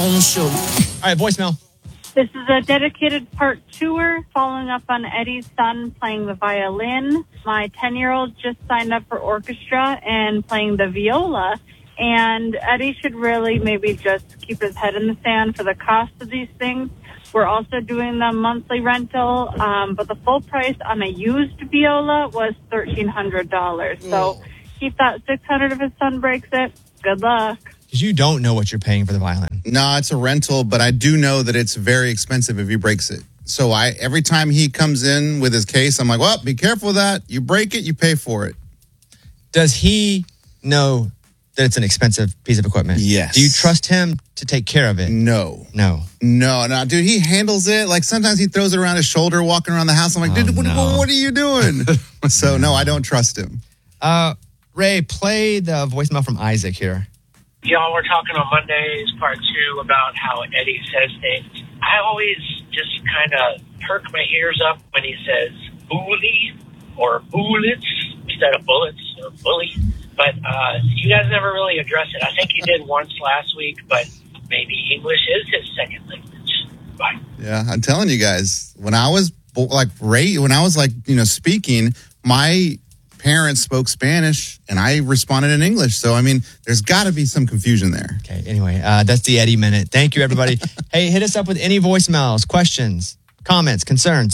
Show. All right, voicemail. This is a dedicated part tour following up on Eddie's son playing the violin. My 10-year-old just signed up for orchestra and playing the viola. And Eddie should really maybe just keep his head in the sand for the cost of these things. We're also doing the monthly rental, but the full price on a used viola was $1,300. So keep that $600 if his son breaks it. Good luck. Because you don't know what you're paying for the violin. No, it's a rental, but I do know that it's very expensive if he breaks it. So every time he comes in with his case, I'm like, well, be careful of that. You break it, you pay for it. Does he know that it's an expensive piece of equipment? Yes. Do you trust him to take care of it? No, dude, he handles it. Like sometimes he throws it around his shoulder walking around the house. I'm like, dude, what are you doing? So no, I don't trust him. Ray, play the voicemail from Isaac here. Y'all were talking on Mondays, part 2, about how Eddie says things. I always just kind of perk my ears up when he says bully or bullets instead of bullets or bully. But you guys never really address it. I think you did once last week, but maybe English is his second language. Bye. Yeah, I'm telling you guys, when I was speaking, my parents spoke Spanish and I responded in English. So, I mean, there's got to be some confusion there. Okay, anyway, that's the Eddie Minute. Thank you, everybody. Hey, hit us up with any voicemails, questions, comments, concerns.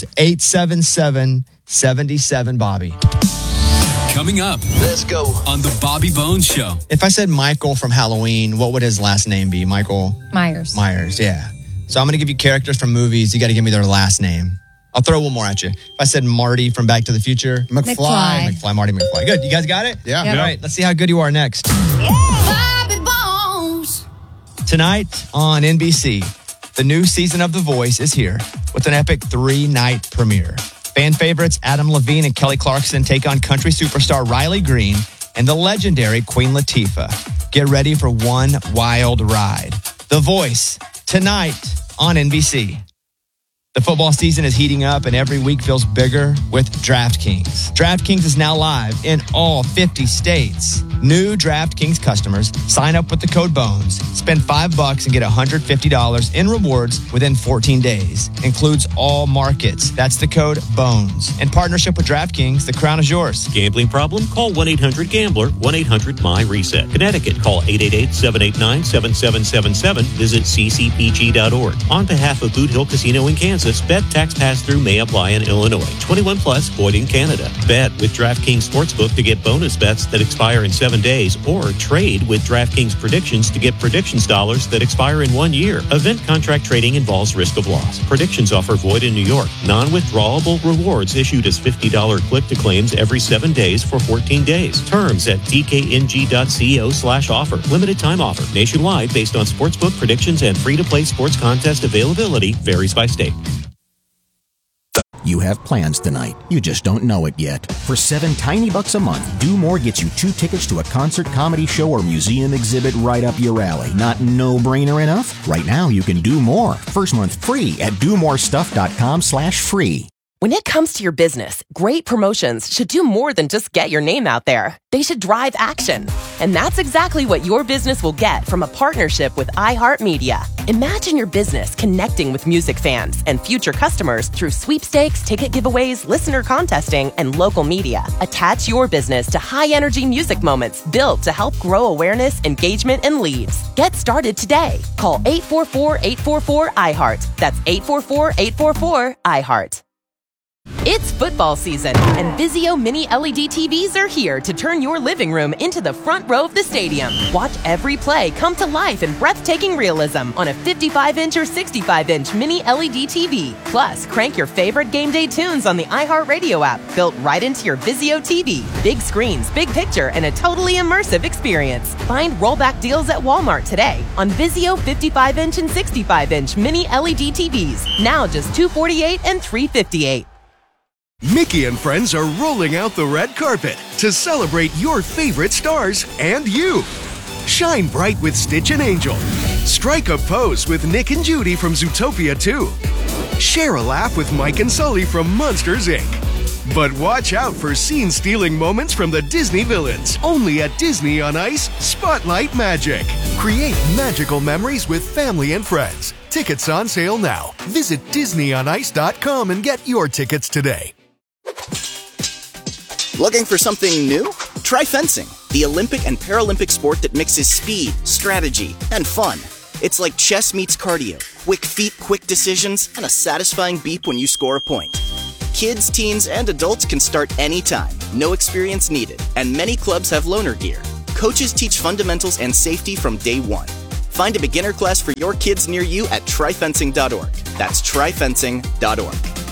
877-77-BOBBY. Coming up. Let's go. On the Bobby Bones Show. If I said Michael from Halloween, what would his last name be? Michael? Myers, yeah. So I'm going to give you characters from movies. You got to give me their last name. I'll throw one more at you. If I said Marty from Back to the Future. McFly. Marty McFly. Good. You guys got it? Yeah. Yep. All right. Let's see how good you are next. Bobby Bones. Tonight on NBC, the new season of The Voice is here with an epic 3-night premiere. Fan favorites Adam Levine and Kelly Clarkson take on country superstar Riley Green and the legendary Queen Latifah. Get ready for one wild ride. The Voice, tonight on NBC. The football season is heating up and every week feels bigger with DraftKings. DraftKings is now live in all 50 states. New DraftKings customers sign up with the code BONES, spend $5 and get $150 in rewards within 14 days. Includes all markets. That's the code BONES. In partnership with DraftKings, the crown is yours. Gambling problem? Call 1-800-GAMBLER, 1-800-MY-RESET. Connecticut, call 888-789-7777. Visit ccpg.org. On behalf of Boot Hill Casino in Kansas, bet tax pass-through may apply in Illinois. 21 plus, void in Canada. Bet with DraftKings Sportsbook to get bonus bets that expire in 7 days, or trade with DraftKings Predictions to get predictions dollars that expire in 1 year. Event contract trading involves risk of loss. Predictions offer void in New York. Non-withdrawable rewards issued as $50 click-to-claims every 7 days for 14 days. Terms at dkng.co/offer. Limited time offer. Nationwide based on sportsbook predictions and free-to-play sports contest availability. Varies by state. You have plans tonight. You just don't know it yet. For $7 tiny bucks a month, Do More gets you 2 tickets to a concert, comedy show, or museum exhibit right up your alley. Not no-brainer enough? Right now, you can do more. First month free at domorestuff.com/free. When it comes to your business, great promotions should do more than just get your name out there. They should drive action. And that's exactly what your business will get from a partnership with iHeartMedia. Imagine your business connecting with music fans and future customers through sweepstakes, ticket giveaways, listener contesting, and local media. Attach your business to high-energy music moments built to help grow awareness, engagement, and leads. Get started today. Call 844-844-iHeart. That's 844-844-iHeart. It's football season, and Vizio Mini LED TVs are here to turn your living room into the front row of the stadium. Watch every play come to life in breathtaking realism on a 55-inch or 65-inch Mini LED TV. Plus, crank your favorite game day tunes on the iHeartRadio app, built right into your Vizio TV. Big screens, big picture, and a totally immersive experience. Find rollback deals at Walmart today on Vizio 55-inch and 65-inch Mini LED TVs. Now just $248 and $358. Mickey and friends are rolling out the red carpet to celebrate your favorite stars and you. Shine bright with Stitch and Angel. Strike a pose with Nick and Judy from Zootopia 2. Share a laugh with Mike and Sully from Monsters, Inc. But watch out for scene-stealing moments from the Disney villains. Only at Disney on Ice Spotlight Magic. Create magical memories with family and friends. Tickets on sale now. Visit DisneyOnIce.com and get your tickets today. Looking for something new? Try fencing, the Olympic and Paralympic sport that mixes speed, strategy, and fun. It's like chess meets cardio. Quick feet, quick decisions, and a satisfying beep when you score a point. Kids, teens, and adults can start anytime. No experience needed. And many clubs have loaner gear. Coaches teach fundamentals and safety from day one. Find a beginner class for your kids near you at tryfencing.org. That's tryfencing.org.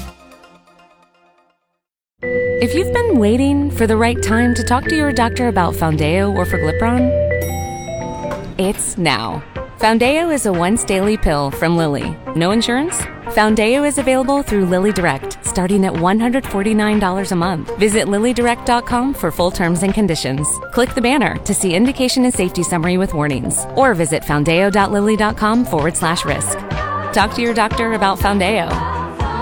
If you've been waiting for the right time to talk to your doctor about Foundeo or Forglipron, it's now. Foundeo is a once-daily pill from Lilly. No insurance? Foundeo is available through Lilly Direct, starting at $149 a month. Visit LillyDirect.com for full terms and conditions. Click the banner to see indication and safety summary with warnings, or visit foundeo.lilly.com/risk. Talk to your doctor about Foundeo.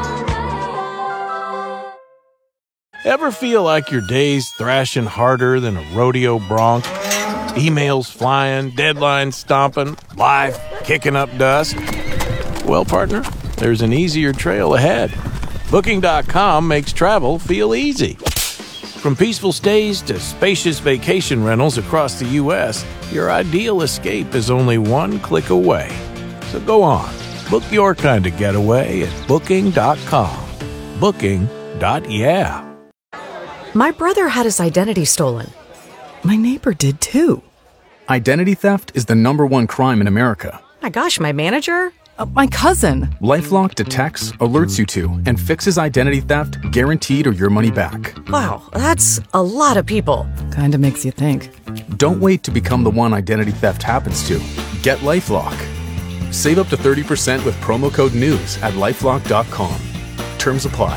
Ever feel like your day's thrashing harder than a rodeo bronc? Emails flying, deadlines stomping, life kicking up dust? Well, partner, there's an easier trail ahead. Booking.com makes travel feel easy. From peaceful stays to spacious vacation rentals across the U.S., your ideal escape is only one click away. So go on, book your kind of getaway at Booking.com. Booking.yeah. My brother had his identity stolen. My neighbor did too. Identity theft is the #1 crime in America. My gosh, my manager? My cousin. LifeLock detects, alerts you to, and fixes identity theft guaranteed or your money back. Wow, that's a lot of people. Kinda makes you think. Don't wait to become the one identity theft happens to. Get LifeLock. Save up to 30% with promo code NEWS at LifeLock.com. Terms apply.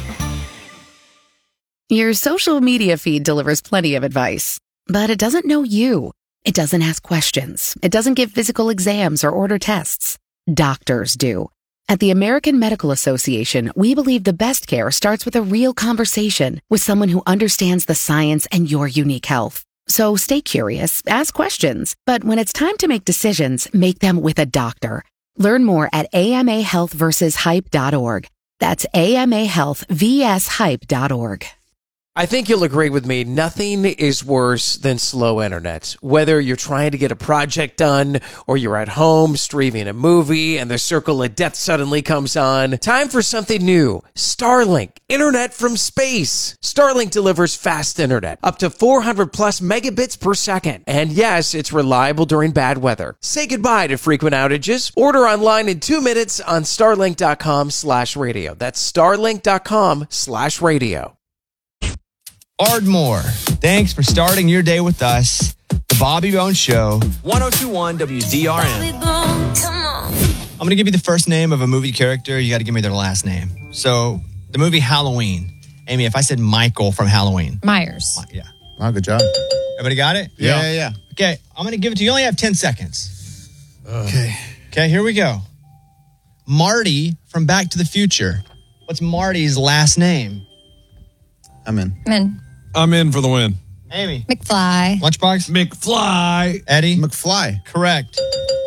Your social media feed delivers plenty of advice, but it doesn't know you. It doesn't ask questions. It doesn't give physical exams or order tests. Doctors do. At the American Medical Association, we believe the best care starts with a real conversation with someone who understands the science and your unique health. So stay curious, ask questions, but when it's time to make decisions, make them with a doctor. Learn more at amahealthversushype.org. That's amahealthvshype.org. I think you'll agree with me. Nothing is worse than slow internet. Whether you're trying to get a project done or you're at home streaming a movie and the circle of death suddenly comes on. Time for something new. Starlink. Internet from space. Starlink delivers fast internet. Up to 400 plus megabits per second. And yes, it's reliable during bad weather. Say goodbye to frequent outages. Order online in 2 minutes on starlink.com/radio. That's starlink.com/radio. Ardmore, thanks for starting your day with us. The Bobby Bones Show, 1021 WDRN. I'm going to give you the first name of a movie character. You got to give me their last name. So, the movie Halloween. Amy, if I said Michael from Halloween. Myers. Yeah. Oh, good job. Everybody got it? Yeah. Okay, I'm going to give it to you. You only have 10 seconds. Okay, here we go. Marty from Back to the Future. What's Marty's last name? I'm in. I'm in for the win. Amy. McFly. Lunchbox. McFly. Eddie. McFly. Correct.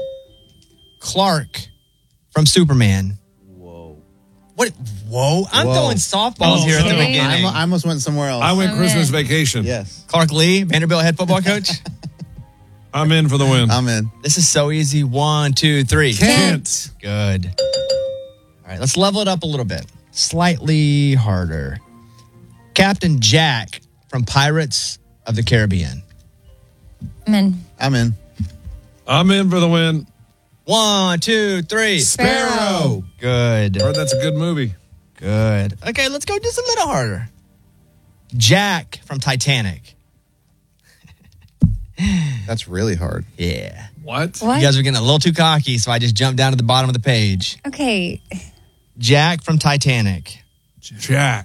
Clark from Superman. What? Whoa. I'm throwing softballs here at the beginning. I almost went somewhere else. I went Christmas vacation. Yes. Clark Lee, Vanderbilt head football coach. I'm in for the win. I'm in. This is so easy. 1, 2, 3. Kent. Good. All right, let's level it up a little bit. Slightly harder. Captain Jack from Pirates of the Caribbean. I'm in. I'm in. I'm in for the win. 1, 2, 3. Sparrow. Good. Heard that's a good movie. Good. Okay, let's go just a little harder. Jack from Titanic. That's really hard. Yeah. What? You guys are getting a little too cocky, so I just jumped down to the bottom of the page. Okay. Jack from Titanic. Jack.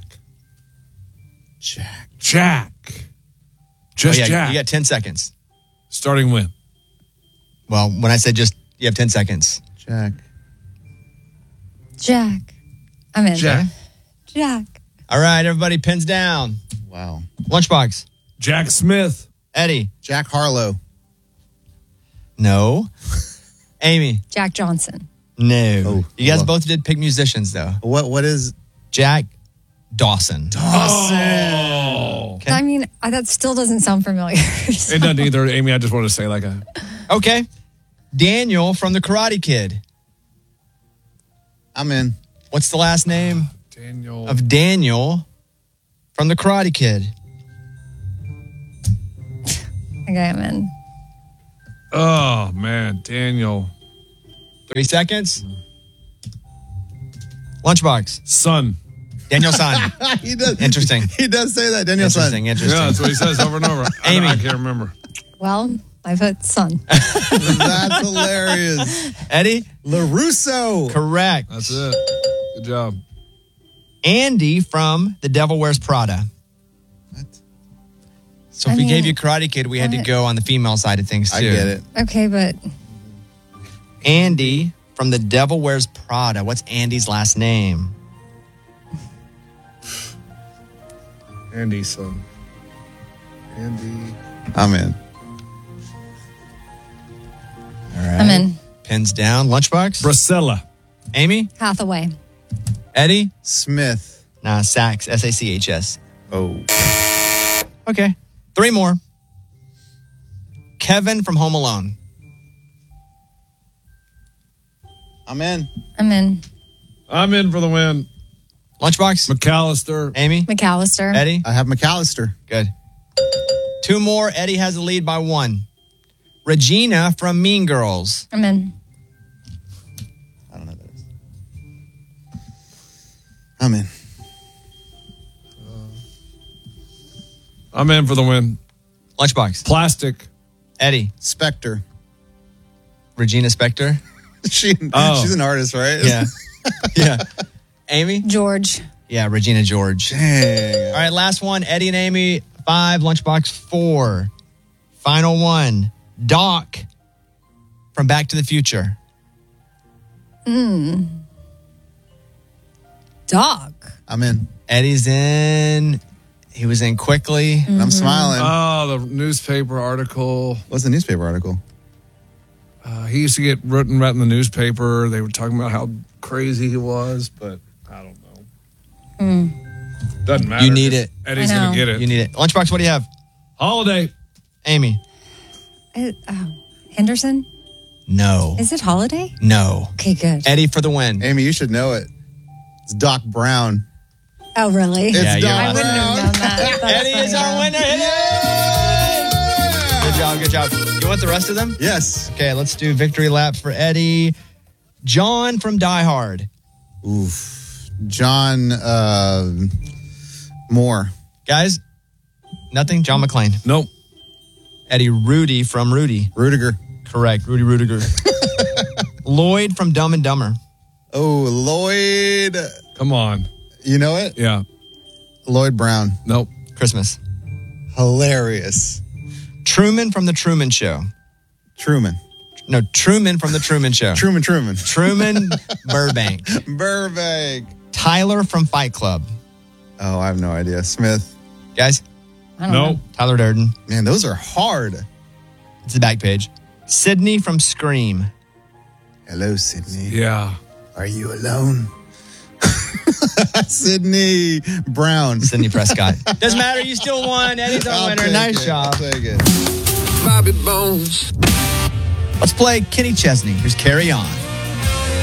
Just Jack. You got 10 seconds. Starting when? Well, when I said just, you have 10 seconds. Jack. I'm in. Jack. Jack. All right, everybody, pins down. Wow. Lunchbox. Jack Smith. Eddie. Jack Harlow. No. Amy. Jack Johnson. No. Oh, you guys both did pick musicians, though. What is Jack Dawson? Oh. Okay. I mean, that still doesn't sound familiar. It doesn't either, Amy. I just want to say like a... Okay. Daniel from The Karate Kid. I'm in. What's the last name Daniel. of Daniel from The Karate Kid? Okay, I'm in. Oh, man. Daniel. 3 seconds. Lunchbox. Son. Daniel Son. He does. Interesting. He does say that. Daniel Son. Interesting. Yeah, that's what he says over and over. Amy. I can't remember. Well, I put son. That's hilarious. Eddie? LaRusso. Correct. That's it. Good job. Andy from The Devil Wears Prada. What? So if we gave you Karate Kid, we had to go on the female side of things, too. I get it. Okay, but Andy from The Devil Wears Prada. What's Andy's last name? Andy's son. Andy. I'm in. All right. I'm in. Pins down. Lunchbox. Bracella. Amy? Hathaway. Eddie? Smith. Nah, Sachs. S-A-C-H-S. Oh. Okay. 3 more. Kevin from Home Alone. I'm in. I'm in. I'm in for the win. Lunchbox? McAllister. Amy? McAllister. Eddie? I have McAllister. Good. 2 more. Eddie has the lead by 1. Regina from Mean Girls. I'm in. I don't know what that is. I'm in. I'm in for the win. Lunchbox. Plastic. Eddie. Spectre. Regina Spektor. She's an artist, right? Yeah. Yeah. Amy? George. Yeah, Regina George. Dang. All right, last one. Eddie and Amy, 5. Lunchbox, 4. Final one. Doc from Back to the Future. Dog. I'm in. Eddie's in. He was in quickly. And I'm smiling. Oh, the newspaper article. What's the newspaper article? He used to get written right in the newspaper. They were talking about how crazy he was, but I don't know. Doesn't matter. You need it. Eddie's going to get it. You need it. Lunchbox, what do you have? Holiday. Amy. Henderson? No. Is it Holiday? No. Okay, good. Eddie for the win. Amy, you should know it. It's Doc Brown. Oh, really? It's Yeah, Doc you're I wouldn't have known that. That's Eddie is funny, our though. winner. Hit it! Good job, good job. You want the rest of them? Yes. Okay, let's do victory lap for Eddie. John from Die Hard. Oof. John Moore. Guys, nothing? John McClane. Nope. Eddie, Rudy from Rudy. Rudiger. Correct, Rudy Rudiger. Lloyd from Dumb and Dumber. Oh, Lloyd. Come on. You know it? Yeah. Lloyd Brown. Nope. Christmas. Hilarious. Truman from The Truman Show. Truman. No, Truman from The Truman Show. Truman. Truman Burbank. Burbank. Tyler from Fight Club. Oh, I have no idea. Smith. Guys? I don't know. Tyler Durden. Man, those are hard. It's the back page. Sydney from Scream. Hello, Sydney. Yeah. Are you alone? Sydney Brown. Sydney Prescott. Doesn't matter. You still won. Eddie's our winner. Nice job. I'll take it. Bobby Bones. Let's play Kenny Chesney. Here's Carry On.